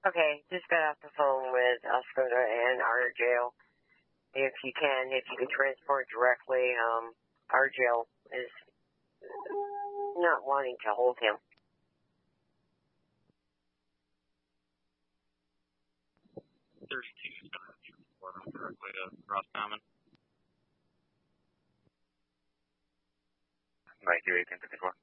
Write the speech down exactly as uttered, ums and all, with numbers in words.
Okay, just got off the phone with Oscoda and our jail. If you can, if you can transport directly, um, our jail is not wanting to hold him. thirty-two is going to transport him directly to Roscommon. Mike, you eighteen fifty-four.